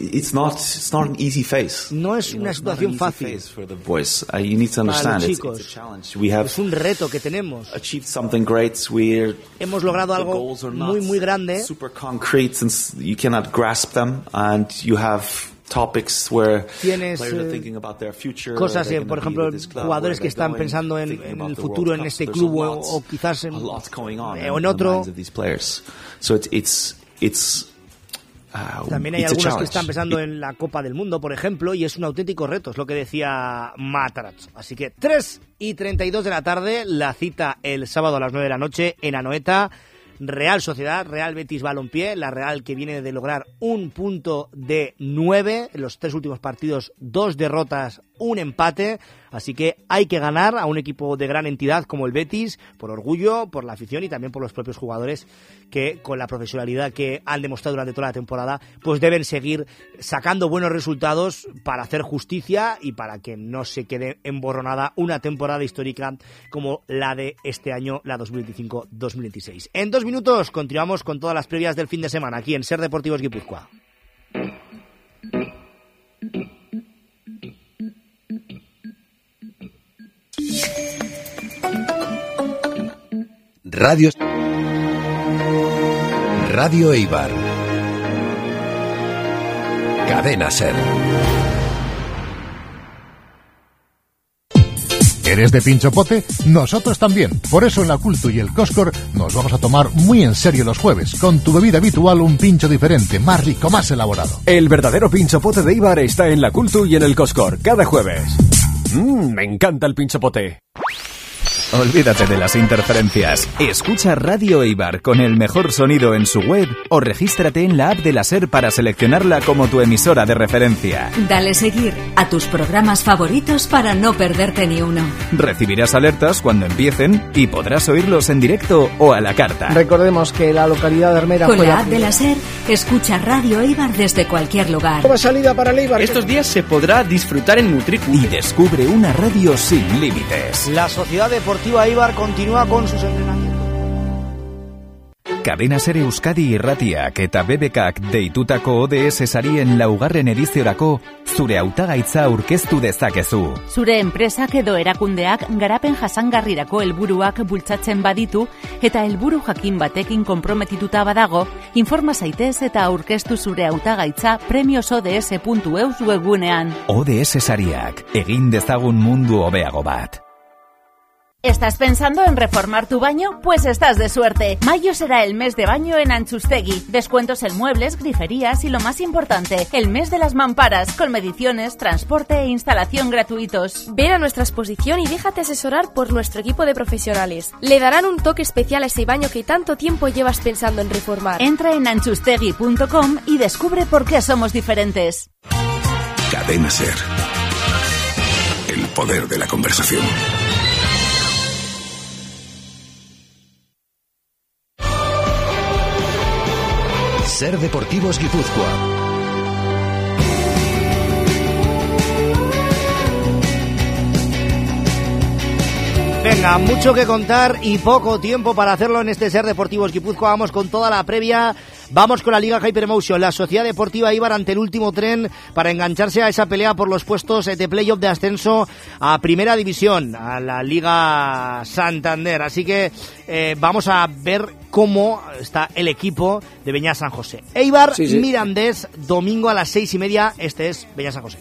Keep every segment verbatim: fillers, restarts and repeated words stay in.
it's not it's not an easy phase. No es una situación fácil. For the boys, uh, you need to understand Para los it's, chicos. it's a challenge. We have Es un reto que tenemos. achieved something great. We're Hemos logrado the algo goals are muy not muy grande. super concrete, since you cannot grasp them, and you have topics where Tienes players are eh, thinking about their future, cosas, they're eh, por gonna be ejemplo, with this club, jugadores where que están they're going, pensando en, thinking en about el the futuro World en Cup. este There's club a o, lot- o quizás en, a lot going on eh, in o en the otro. minds of these players. So it's it's it's uh, También hay it's a algunos que challenge. están pensando It- en la Copa del Mundo, por ejemplo, y es un auténtico reto, es lo que decía Matarazzo. Así que tres y treinta y dos de la tarde, la cita el sábado a las nueve de la noche en Anoeta. Real Sociedad, Real Betis Balompié, la Real que viene de lograr un punto de nueve en los tres últimos partidos, dos derrotas, un empate, así que hay que ganar a un equipo de gran entidad como el Betis, por orgullo, por la afición y también por los propios jugadores que con la profesionalidad que han demostrado durante toda la temporada, pues deben seguir sacando buenos resultados para hacer justicia y para que no se quede emborronada una temporada histórica como la de este año, la dos mil veinticinco dos mil veintiséis. En dos minutos continuamos con todas las previas del fin de semana aquí en Ser Deportivos Guipúzcoa. Radio Radio Eibar. Cadena Ser. ¿Eres de pinchopote? Nosotros también. Por eso en la Cultu y el Coscor nos vamos a tomar muy en serio los jueves. Con tu bebida habitual, un pincho diferente, más rico, más elaborado. El verdadero pinchopote de Eibar está en la Cultu y en el Coscor, cada jueves. Mmm, me encanta el pinchopote. Olvídate de las interferencias. Escucha Radio Eibar con el mejor sonido en su web o regístrate en la app de la SER para seleccionarla como tu emisora de referencia. Dale seguir a tus programas favoritos para no perderte ni uno. Recibirás alertas cuando empiecen y podrás oírlos en directo o a la carta. Recordemos que la localidad de Armera Con fue la la app de la SER, escucha Radio Eibar desde cualquier lugar. Nueva salida para el Eibar. Estos días se podrá disfrutar en Mutriku. Y descubre una radio sin límites. La Sociedad Deportiva Eibar continúa con sus entrenamientos. Cadena Ser Euskadi irratiak eta B B Kak deitutako O D S sarien laugarren ediziorako zure hautagaitza aurkeztu dezakezu. Zure enpresak edo erakundeak garapen jasangarrirako helburuak bultzatzen baditu eta helburu jakin batekin konprometituta badago, informa zaitez eta aurkeztu zure hautagaitza premios O D S puntu eus webgunean. O D S sariak, egin dezagun mundu hobeago bat. ¿Estás pensando en reformar tu baño? Pues estás de suerte. Mayo será el mes de baño en Antxustegi. Descuentos en muebles, griferías y lo más importante, el mes de las mamparas, con mediciones, transporte e instalación gratuitos. Ven a nuestra exposición y déjate asesorar por nuestro equipo de profesionales. Le darán un toque especial a ese baño que tanto tiempo llevas pensando en reformar. Entra en antxustegi punto com y descubre por qué somos diferentes. Cadena Ser. El poder de la conversación. Ser Deportivos Guipúzcoa. Venga, mucho que contar y poco tiempo para hacerlo en este Ser Deportivos Guipúzcoa. Vamos con toda la previa. Vamos con la Liga Hypermotion, la Sociedad Deportiva Eibar ante el último tren para engancharse a esa pelea por los puestos de playoff de ascenso a Primera División, a la Liga Santander. Así que eh, vamos a ver cómo está el equipo de Beñat San José. Eibar, sí, sí. Mirandés, domingo a las seis y media. Este es Beñat San José.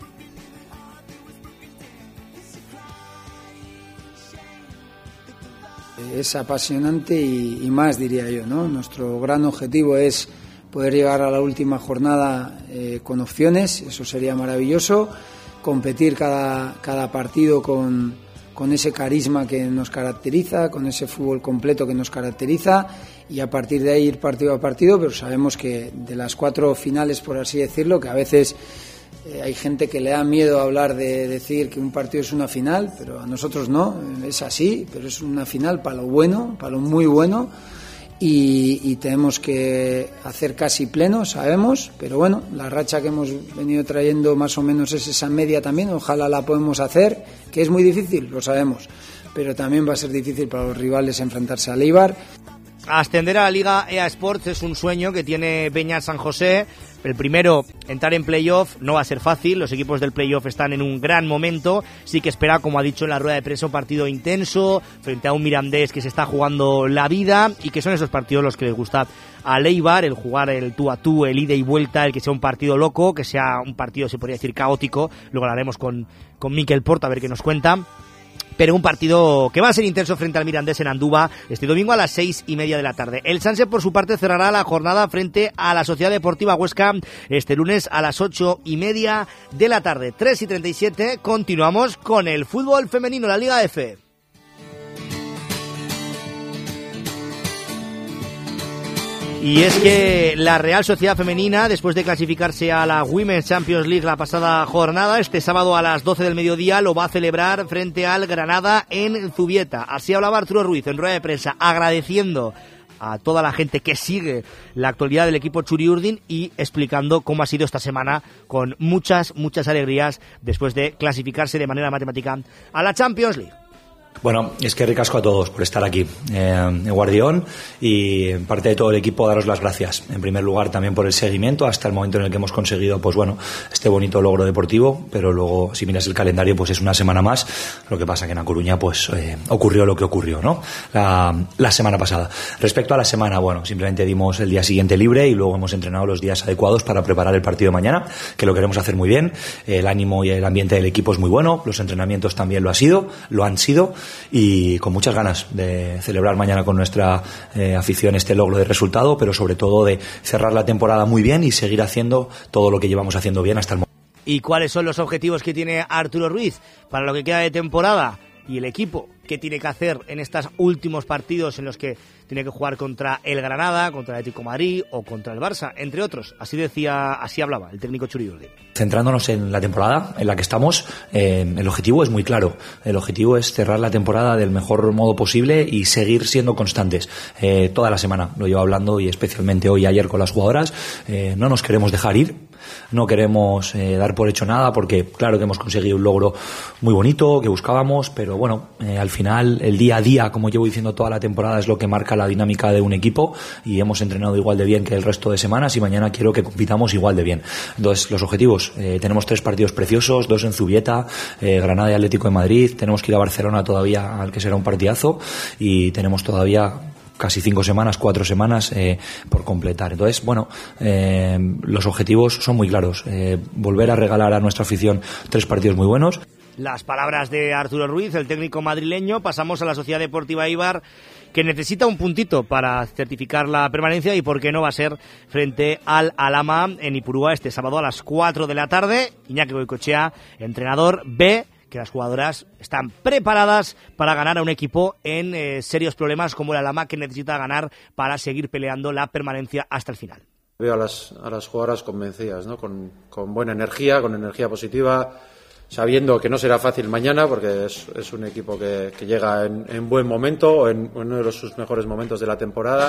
Es apasionante y, y más, diría yo, ¿no? Nuestro gran objetivo es poder llegar a la última jornada eh, con opciones, eso sería maravilloso, competir cada, cada partido con, con ese carisma que nos caracteriza, con ese fútbol completo que nos caracteriza y a partir de ahí ir partido a partido, pero sabemos que de las cuatro finales, por así decirlo, que a veces Eh, hay gente que le da miedo hablar de decir que un partido es una final, pero a nosotros no, es así, pero es una final para lo bueno, para lo muy bueno y, y tenemos que hacer casi pleno, sabemos, pero bueno, la racha que hemos venido trayendo más o menos es esa media también, ojalá la podemos hacer, que es muy difícil, lo sabemos, pero también va a ser difícil para los rivales enfrentarse al Eibar. ascender a la Liga E A Sports es un sueño que tiene Beñat San José. El primero, entrar en playoff, no va a ser fácil. Los equipos del playoff están en un gran momento. Sí que espera, como ha dicho en la rueda de prensa, un partido intenso frente a un Mirandés que se está jugando la vida y que son esos partidos los que les gusta al Eibar, el jugar el tú a tú, el ida y vuelta, el que sea un partido loco, que sea un partido, se podría decir, caótico. Luego hablaremos con, con Mikel Porta a ver qué nos cuenta. Pero un partido que va a ser intenso frente al Mirandés en Andúba este domingo a las seis y media de la tarde. El Sanse, por su parte, cerrará la jornada frente a la Sociedad Deportiva Huesca este lunes a las ocho y media de la tarde. tres y treinta y siete, continuamos con el fútbol femenino, la Liga F. Y es que la Real Sociedad Femenina, después de clasificarse a la Women's Champions League la pasada jornada, este sábado a las doce del mediodía lo va a celebrar frente al Granada en Zubieta. Así hablaba Arturo Ruiz en rueda de prensa, agradeciendo a toda la gente que sigue la actualidad del equipo Txuri-Urdin y explicando cómo ha sido esta semana con muchas, muchas alegrías después de clasificarse de manera matemática a la Champions League. Bueno, es que ricasco a todos por estar aquí eh, en Guardión y en parte de todo el equipo daros las gracias. En primer lugar también por el seguimiento hasta el momento en el que hemos conseguido, pues bueno, este bonito logro deportivo, pero luego si miras el calendario pues es una semana más. Lo que pasa que en A Coruña pues eh, ocurrió lo que ocurrió, ¿no? La, la semana pasada. Respecto a la semana, bueno, simplemente dimos el día siguiente libre y luego hemos entrenado los días adecuados para preparar el partido de mañana, que lo queremos hacer muy bien. El ánimo y el ambiente del equipo es muy bueno, los entrenamientos también lo ha sido, lo han sido. Y con muchas ganas de celebrar mañana con nuestra eh, afición este logro de resultado, pero sobre todo de cerrar la temporada muy bien y seguir haciendo todo lo que llevamos haciendo bien hasta el momento. ¿Y cuáles son los objetivos que tiene Arturo Ruiz para lo que queda de temporada? Y el equipo, ¿qué tiene que hacer en estos últimos partidos en los que tiene que jugar contra el Granada, contra el Atlético de Madrid o contra el Barça, entre otros? Así decía, así hablaba el técnico Txuri-Urdin. Centrándonos en la temporada en la que estamos, eh, el objetivo es muy claro. El objetivo es cerrar la temporada del mejor modo posible y seguir siendo constantes. Eh, toda la semana lo llevo hablando y especialmente hoy y ayer con las jugadoras. Eh, no nos queremos dejar ir. No queremos eh, dar por hecho nada porque claro que hemos conseguido un logro muy bonito que buscábamos, pero bueno, eh, al final el día a día, como llevo diciendo toda la temporada, es lo que marca la dinámica de un equipo y hemos entrenado igual de bien que el resto de semanas y mañana quiero que compitamos igual de bien. Entonces, los objetivos, eh, tenemos tres partidos preciosos, dos en Zubieta, eh, Granada y Atlético de Madrid, tenemos que ir a Barcelona todavía, al que será un partidazo, y tenemos todavía casi cinco semanas, cuatro semanas eh, por completar. Entonces, bueno, eh, los objetivos son muy claros. Eh, volver a regalar a nuestra afición tres partidos muy buenos. Las palabras de Arturo Ruiz, el técnico madrileño. Pasamos a la Sociedad Deportiva Eibar, que necesita un puntito para certificar la permanencia y por qué no va a ser frente al Alama en Ipurúa este sábado a las cuatro de la tarde. Iñaki Goicoechea, entrenador, ve que las jugadoras están preparadas para ganar a un equipo en eh, serios problemas como el Alama, que necesita ganar para seguir peleando la permanencia hasta el final. Veo a las, a las jugadoras convencidas, ¿no? Con, con buena energía, con energía positiva, sabiendo que no será fácil mañana porque es, es un equipo que, que llega en, en buen momento, en, en uno de los, sus mejores momentos de la temporada,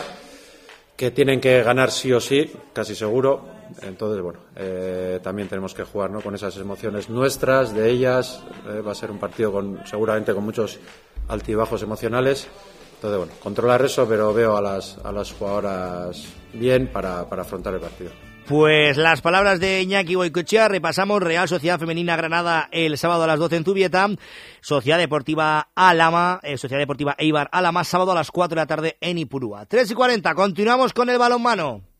que tienen que ganar sí o sí, casi seguro. Entonces, bueno, eh, también tenemos que jugar, ¿no? Con esas emociones nuestras, de ellas. Eh, va a ser un partido con seguramente con muchos altibajos emocionales. Entonces, bueno, controlar eso, pero veo a las, a las jugadoras bien para, para afrontar el partido. Pues las palabras de Iñaki Goicoechea. Repasamos: Real Sociedad Femenina Granada el sábado a las doce en Zubieta, Sociedad Deportiva Alama, eh, Sociedad Deportiva Eibar Alama sábado a las cuatro de la tarde en Ipurúa. tres y cuarenta, continuamos con el balonmano.